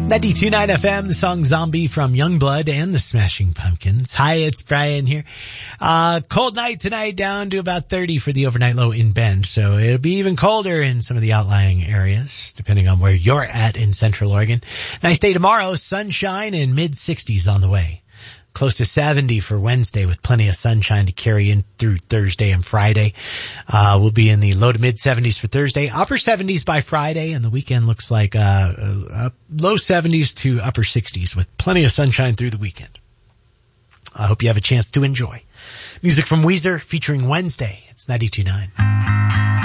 92.9 FM, the song Zombie from Youngblood and the Smashing Pumpkins. Hi, it's Brian here. Cold night tonight, down to about 30 for the overnight low in Bend. So it'll be even colder in some of the outlying areas, depending on where you're at in Central Oregon. Nice day tomorrow, sunshine and mid-60s on the way. Close to 70 for Wednesday with plenty of sunshine to carry in through Thursday and Friday. We'll be in the low to mid 70s for Thursday, upper 70s by Friday, and the weekend looks like low 70s to upper 60s with plenty of sunshine through the weekend. I hope you have a chance to enjoy. Music from Weezer featuring Wednesday. It's 92.9.